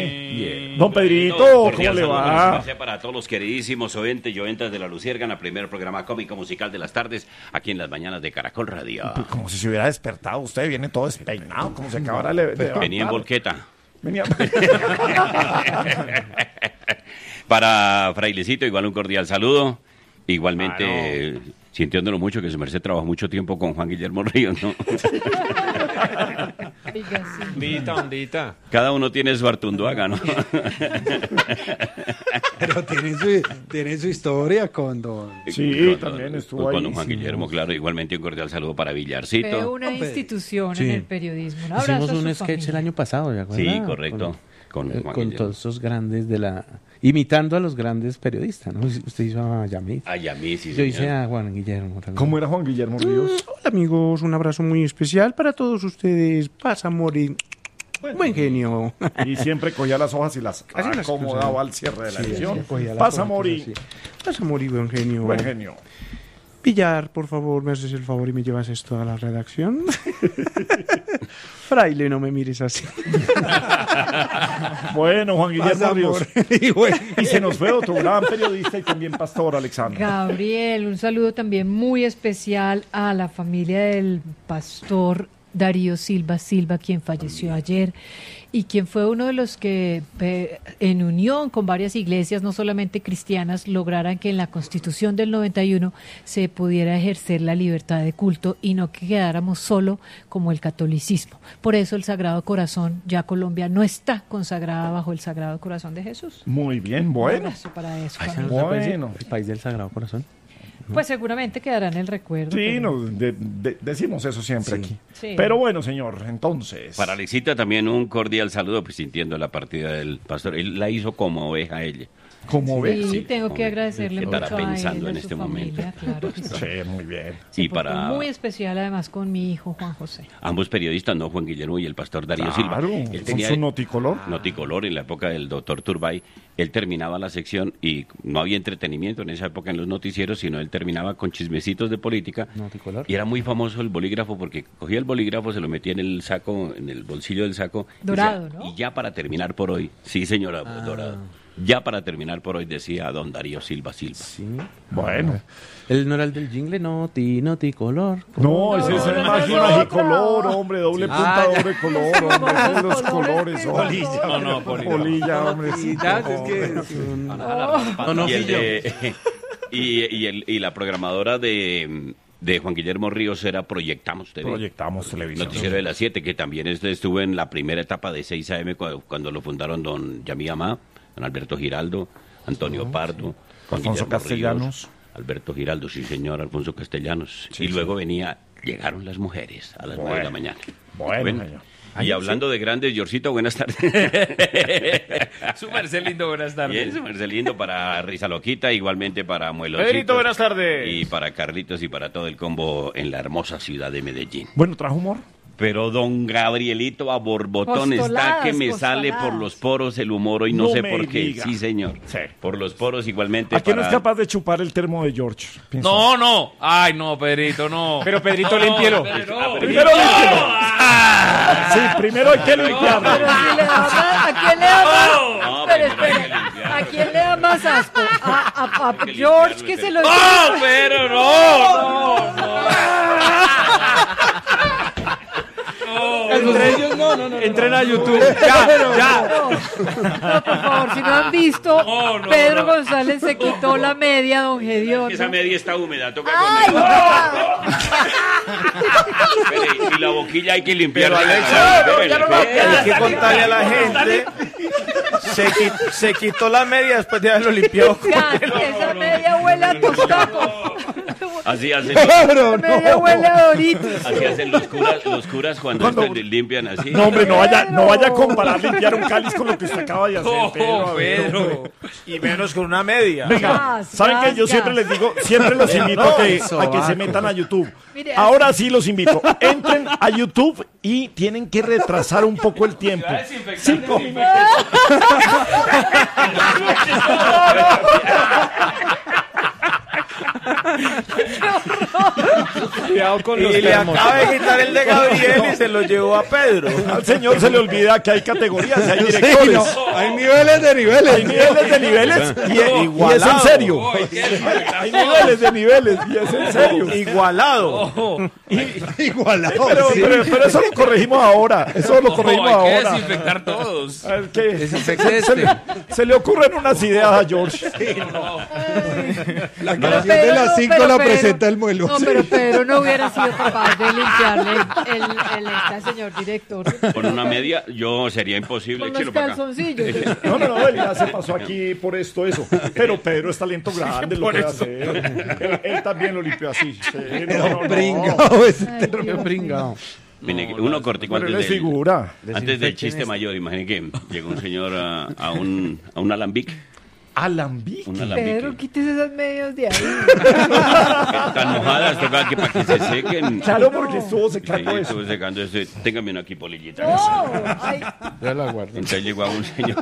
Bien. Don Pedrito, ¿cómo le va? Para todos los queridísimos oyentes y oyentas de La Luciérgana, primer programa cómico musical de las tardes, aquí en las mañanas de Caracol Radio. Como si se hubiera despertado, usted viene todo despeinado, como se acabara de Venía en volqueta. Venía... Para Frailecito, igual un cordial saludo. Igualmente, sintiéndolo mucho, que su merced trabajó mucho tiempo con Juan Guillermo Ríos, ¿no? Ondita. Cada uno tiene su Artunduaga, ¿no? Pero tiene su historia con don... Sí, también estuvo ahí. Con don Juan Guillermo, claro. Igualmente un cordial saludo para Villarcito. Fue una institución en el periodismo. Un Hicimos un sketch el año pasado, ¿de acuerdo? Sí, correcto. Con todos esos grandes de la... Imitando a los grandes periodistas, ¿no? Usted hizo a Yamil. A Yamil, sí, yo hice a Juan Guillermo también. ¿Cómo era Juan Guillermo Ríos? Hola, amigos, un abrazo muy especial para todos ustedes. Pasa a morir. Buen genio. Y siempre cogía las hojas y las acomodaba al cierre de la edición. Pasa a morir. Pasa a morir, buen genio. Buen genio. Villar, por favor, me haces el favor y me llevas esto a la redacción. Fraile, no me mires así. Bueno, Juan Guillermo Ríos. Y se nos fue otro gran periodista y también pastor, Alexandra. Gabriel, un saludo también muy especial a la familia del pastor Darío Silva, quien falleció ayer y quien fue uno de los que en unión con varias iglesias, no solamente cristianas, lograran que en la Constitución del 91 se pudiera ejercer la libertad de culto y no que quedáramos solo como el catolicismo. Por eso el Sagrado Corazón, ya Colombia no está consagrada bajo el Sagrado Corazón de Jesús. Muy bien, bueno. Para eso, bueno. El país del Sagrado Corazón. Pues seguramente quedará en el recuerdo. Sí, decimos eso siempre aquí. Sí. Pero bueno, señor, entonces... Para Alexita también un cordial saludo, pues sintiendo la partida del pastor. Él la hizo como oveja ella. Como ve. Sí, tengo que agradecerle mucho estará pensando a él, en a este su momento. familia, claro que sí. Sí, muy bien. Y para muy especial además con mi hijo Juan José. Ambos periodistas, ¿no? Juan Guillermo y el pastor Darío Silva. Él tenía su noticolor. Noticolor en la época del doctor Turbay. Él terminaba la sección y no había entretenimiento en esa época en los noticieros, sino él terminaba con chismecitos de política. Noticolor. Y era muy famoso el bolígrafo porque cogía el bolígrafo, se lo metía en el saco, en el bolsillo del saco. Dorado, ¿no? Y ya para terminar por hoy, sí señora, dorado. Ya para terminar por hoy decía don Darío Silva. Sí. Bueno. ¿El no era el del jingle? Noticolor. No, ese es el Magicolor, hombre, doble punta, doble color, hombre, esos los colores, Polilla. Polilla, hombre. Y la programadora de Juan Guillermo Ríos era Proyectamos TV. Proyectamos Televisión. Noticiero de las 7, que también estuvo en la primera etapa de 6 AM cuando lo fundaron don Yamí Amá, don Alberto Giraldo, Antonio Pardo, Juan Alfonso Guillermo Castellanos. Ríos, Alberto Giraldo, sí señor, Alfonso Castellanos. Sí, y luego llegaron las mujeres a las 9 de la mañana. Bueno, señor. Y hablando de grandes, Yorcito, buenas tardes. Su merced lindo, buenas tardes. Bien, su merced lindo para Risa Loquita, igualmente para Mueloncito. Pedrito, buenas tardes. Y para Carlitos y para todo el combo en la hermosa ciudad de Medellín. Bueno, ¿trajo humor? Pero don Gabrielito a borbotón está que me sale por los poros el humor hoy, no sé por qué. Diga. Sí, señor. Sí. Por los poros igualmente. ¿A quién no es capaz de chupar el termo de George? Piensa. No. Ay, no, Pedrito, no. Pero Pedrito, límpielo. Primero límpielo. Sí, primero hay que limpiarlo. Pero si le da más, ¿a quién le da más? No, Pero primero hay que espera, limpiarlo. ¿a quién le da más asco? A que George limpiarlo, que se pero- lo... ¡Oh, pero no! Entre ellos no. Entren a YouTube. Ya. No, por favor, si no han visto, No, Pedro González se quitó la media, don Gedeón. Esa media está húmeda, toca ¡Ay, con no! Espere, y la boquilla hay que limpiarla. Hay que contarle a la gente. Se quitó la media después de haberlo limpiado. Esa media huele a tostacos. Así hacen, Esa media huele a Doritos. así hacen los curas cuando limpian así. No, hombre, no vaya a comparar limpiar un cáliz con lo que usted acaba de hacer, Pedro. A ver, Pedro. Y menos con una media. Venga, ¿saben qué? Yo siempre les digo, siempre los invito a que se metan a YouTube. Mire, Ahora sí los invito. Entren a YouTube y tienen que retrasar un poco el tiempo. 5 minutos. Cuidado con los Y le termos. acaba de quitar el de Gabriel y se lo llevó a Pedro. Al señor se le olvida que hay categorías, hay directores. Hay niveles de niveles. Hay niveles de niveles y es en serio. Hay niveles de niveles y es en serio. Igualado. Igualado. Pero eso lo corregimos ahora. Eso lo corregimos hay que ahora. desinfectar todos. A ver, ¿qué? Desinfecte Se le ocurren unas ideas a George. La canción de las 5 la presenta el muelo. No, pero Pedro no hubiera sido capaz de limpiarle al señor director. Con una media, yo sería imposible. Con los Échelo para acá. calzoncillos. No, él ya se pasó aquí por esto, eso. Pero Pedro es talento grande, lo puede hacer. Él también lo limpió así. Sí, no. Pringao ese Ay, término. Qué Dios. pringao. Mire, uno cortico Pero él antes es del, figura. antes del chiste mayor. Imagine que llegó un señor a un alambique. Alambique. Un alambique. Pedro, quítese esas medias de ahí. Tan mojadas, toca que para que se sequen. Claro, porque estuvo Sí, secando eso. estuve secando eso. Téngame una aquí, polillita. No, ay, Ya la guardo. Entonces llegó a un señor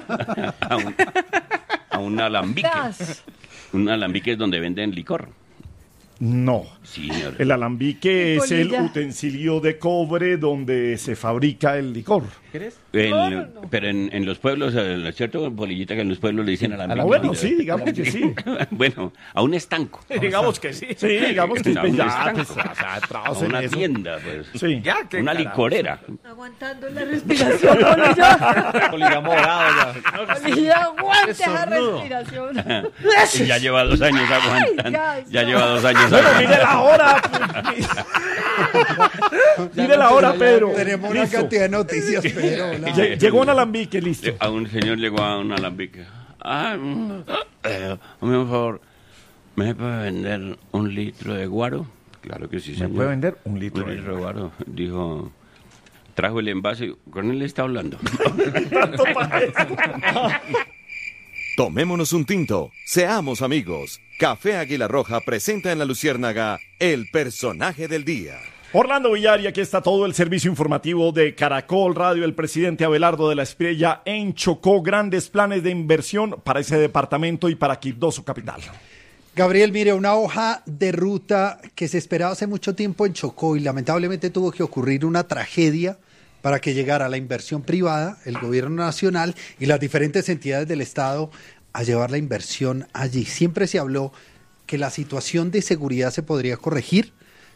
a un alambique. gas. Un alambique es donde venden licor. No. Sí, señor. El alambique es el Polilla. utensilio de cobre donde se fabrica el licor. Pero en los pueblos, ¿es cierto, polillita, que en los pueblos le dicen alambique? Ah, bueno, sí, digamos que sí. Bueno, a un estanco. Digamos que sí. Sí, digamos que A un ya, estanco. pues, o sea, A entrados en una eso. tienda, pues. Sí. Ya, qué Una carajo. licorera. Aguantando la respiración, Polilla. Polilla morado. Polilla, aguante esa respiración. Y ya lleva 2 años aguantando. Ay, Ya lleva 2 años Bueno, aguantando. mire la hora. Mire la hora, Pedro. Tenemos una Listo. cantidad de noticias, pero Llegó un alambique, listo. A un señor llegó a un alambique. Por favor, ¿me puede vender 1 litro de guaro? Claro que sí, ¿Me señor. puede vender 1 litro? Un litro de guaro. Dijo, trajo el envase. ¿Con él le está hablando? Tomémonos un tinto, seamos amigos. Café Águila Roja presenta en La Luciérnaga el personaje del día. Orlando Villar, y aquí está todo el servicio informativo de Caracol Radio. El presidente Abelardo de la Espriella en Chocó grandes planes de inversión para ese departamento y para Quibdó, su capital. Gabriel, mire, una hoja de ruta que se esperaba hace mucho tiempo en Chocó y lamentablemente tuvo que ocurrir una tragedia para que llegara la inversión privada, el gobierno nacional y las diferentes entidades del Estado a llevar la inversión allí. Siempre se habló que la situación de seguridad se podría corregir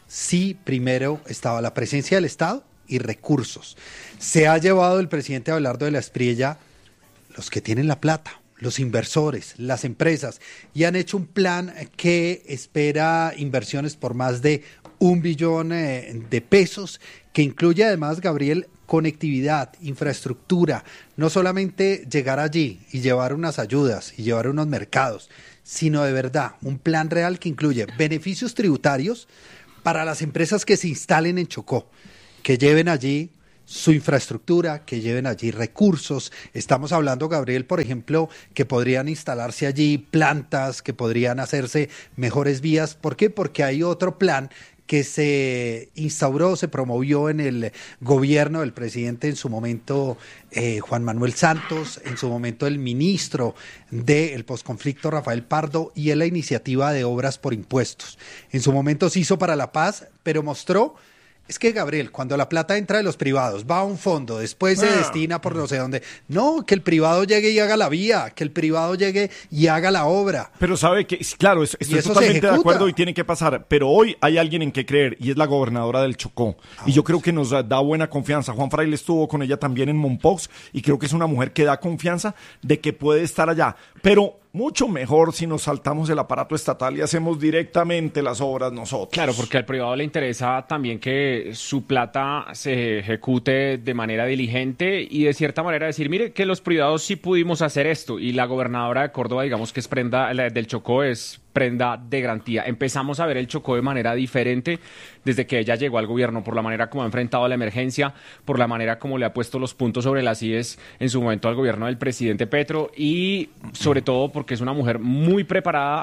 si primero estaba la presencia del Estado y recursos. Se ha llevado el presidente Abelardo de la Espriella los que tienen la plata, los inversores, las empresas, y han hecho un plan que espera inversiones por más de 1 billón de pesos, que incluye además, Gabriel, conectividad, infraestructura, no solamente llegar allí y llevar unas ayudas y llevar unos mercados, sino de verdad un plan real que incluye beneficios tributarios para las empresas que se instalen en Chocó, que lleven allí su infraestructura, que lleven allí recursos. Estamos hablando, Gabriel, por ejemplo, que podrían instalarse allí plantas, que podrían hacerse mejores vías. ¿Por qué? Porque hay otro plan que se instauró, se promovió en el gobierno del presidente en su momento, Juan Manuel Santos, en su momento el ministro del posconflicto, Rafael Pardo, y en la iniciativa de obras por impuestos. En su momento se hizo para la paz, pero mostró. Es que, Gabriel, cuando la plata entra de los privados, va a un fondo, después se destina por no sé dónde. No, que el privado llegue y haga la vía, que el privado llegue y haga la obra. Pero sabe que, claro, estoy eso se totalmente de ejecuta. acuerdo y tiene que pasar. Pero hoy hay alguien en que creer y es la gobernadora del Chocó. Y yo creo que nos da buena confianza. Juan Fraile estuvo con ella también en Mompox y creo que es una mujer que da confianza de que puede estar allá. Pero mucho mejor si nos saltamos el aparato estatal y hacemos directamente las obras nosotros. Claro, porque al privado le interesa también que su plata se ejecute de manera diligente y de cierta manera decir, mire, que los privados sí pudimos hacer esto. Y la gobernadora de Córdoba, digamos que es prenda, la del Chocó es prenda de garantía. Empezamos a ver el Chocó de manera diferente desde que ella llegó al gobierno, por la manera como ha enfrentado la emergencia, por la manera como le ha puesto los puntos sobre las IES en su momento al gobierno del presidente Petro y sobre todo porque es una mujer muy preparada,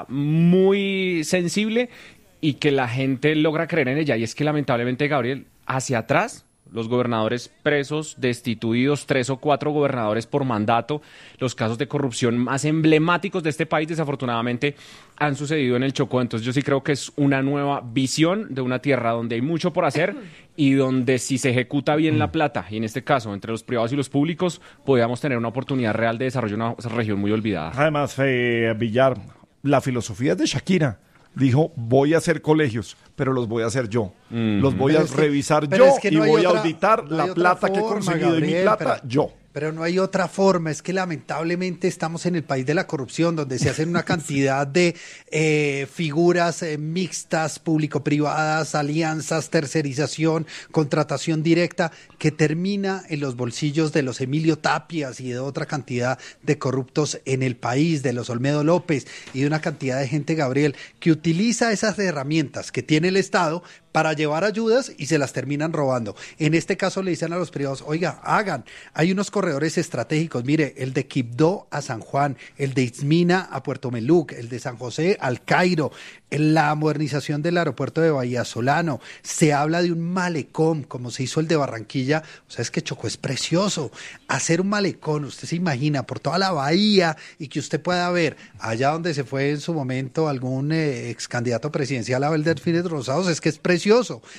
muy sensible y que la gente logra creer en ella. Y es que lamentablemente, Gabriel, hacia atrás los gobernadores presos, destituidos, 3 o 4 gobernadores por mandato. Los casos de corrupción más emblemáticos de este país, desafortunadamente, han sucedido en el Chocó. Entonces yo sí creo que es una nueva visión de una tierra donde hay mucho por hacer y donde si se ejecuta bien la plata, y en este caso entre los privados y los públicos, podríamos tener una oportunidad real de desarrollo en una región muy olvidada. Además, Villar, la filosofía es de Shakira. Dijo, voy a hacer colegios, pero los voy a hacer yo. Los voy a revisar yo y voy a auditar la plata que he conseguido de mi plata yo. Pero no hay otra forma, es que lamentablemente estamos en el país de la corrupción, donde se hacen una cantidad de figuras mixtas, público-privadas, alianzas, tercerización, contratación directa, que termina en los bolsillos de los Emilio Tapias y de otra cantidad de corruptos en el país, de los Olmedo López y de una cantidad de gente, Gabriel, que utiliza esas herramientas que tiene el Estado para llevar ayudas y se las terminan robando. En este caso le dicen a los privados, oiga, hay unos corredores estratégicos, mire, el de Quibdó a San Juan, el de Izmina a Puerto Meluc, el de San José al Cairo, la modernización del aeropuerto de Bahía Solano, se habla de un malecón, como se hizo el de Barranquilla, o sea, es que Chocó es precioso, hacer un malecón, usted se imagina, por toda la bahía, y que usted pueda ver, allá donde se fue en su momento algún ex candidato presidencial, Abel Delfines Rosados, es que es precioso,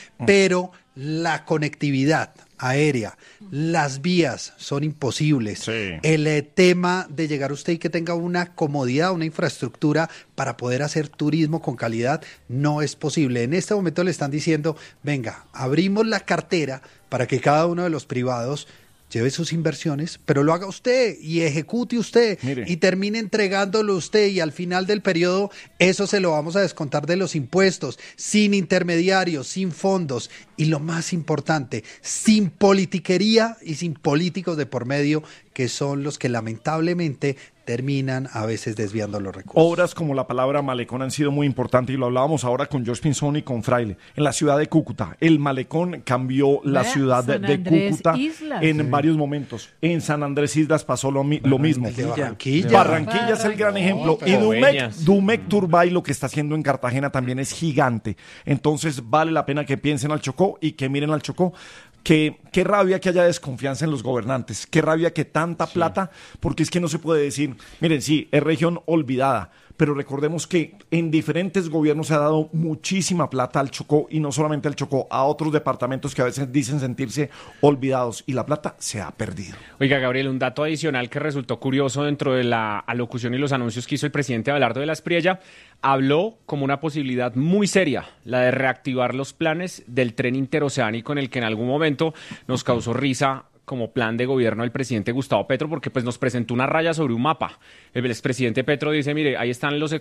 pero la conectividad aérea, las vías son imposibles. Sí. El tema de llegar usted y que tenga una comodidad, una infraestructura para poder hacer turismo con calidad no es posible. En este momento le están diciendo, venga, abrimos la cartera para que cada uno de los privados lleve sus inversiones, pero lo haga usted y ejecute usted. Mire. Y termine entregándolo usted y al final del periodo eso se lo vamos a descontar de los impuestos, sin intermediarios, sin fondos y lo más importante, sin politiquería y sin políticos de por medio que son los que lamentablemente terminan a veces desviando los recursos. Obras como la palabra malecón han sido muy importantes y lo hablábamos ahora con George Pinzón y con Fraile. En la ciudad de Cúcuta, el malecón cambió la ciudad de Cúcuta Islas. en varios momentos. En San Andrés Islas pasó lo mismo. De Barranquilla. Barranquilla es el gran ejemplo. Y Dumec Turbay lo que está haciendo en Cartagena también es gigante. Entonces vale la pena que piensen al Chocó y que miren al Chocó. Qué rabia que haya desconfianza en los gobernantes, qué rabia que tanta plata, porque es que no se puede decir, miren, sí, es región olvidada, pero recordemos que en diferentes gobiernos se ha dado muchísima plata al Chocó, y no solamente al Chocó, a otros departamentos que a veces dicen sentirse olvidados, y la plata se ha perdido. Oiga, Gabriel, un dato adicional que resultó curioso dentro de la alocución y los anuncios que hizo el presidente Abelardo de la Espriella, habló como una posibilidad muy seria, la de reactivar los planes del tren interoceánico en el que en algún momento nos causó risa como plan de gobierno el presidente Gustavo Petro, porque pues nos presentó una raya sobre un mapa. El expresidente Petro dice, mire, ahí están los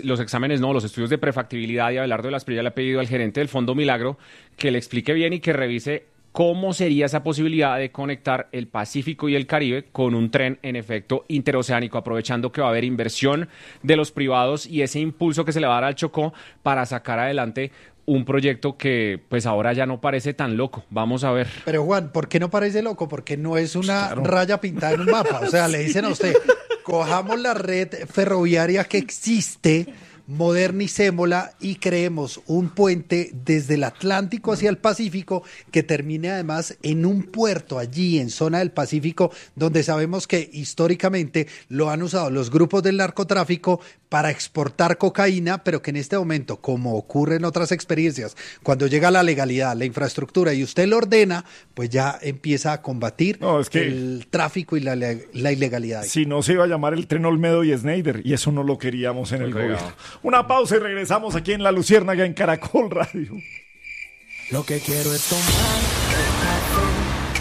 estudios de prefactibilidad, y Abelardo de la Espriella le ha pedido al gerente del Fondo Milagro que le explique bien y que revise cómo sería esa posibilidad de conectar el Pacífico y el Caribe con un tren en efecto interoceánico, aprovechando que va a haber inversión de los privados y ese impulso que se le va a dar al Chocó para sacar adelante un proyecto que pues ahora ya no parece tan loco. Vamos a ver. Pero Juan, ¿por qué no parece loco? Porque no es una raya pintada en un mapa. O sea, le dicen a usted, cojamos la red ferroviaria que existe, modernicémosla y creemos un puente desde el Atlántico hacia el Pacífico que termine además en un puerto allí en zona del Pacífico donde sabemos que históricamente lo han usado los grupos del narcotráfico para exportar cocaína, pero que en este momento, como ocurre en otras experiencias, cuando llega la legalidad, la infraestructura y usted lo ordena, pues ya empieza a combatir el tráfico y la ilegalidad. Si no, se iba a llamar el tren Olmedo y Schneider, y eso no lo queríamos en el gobierno. Una pausa y regresamos aquí en La Luciérnaga en Caracol Radio. Lo que quiero es tomar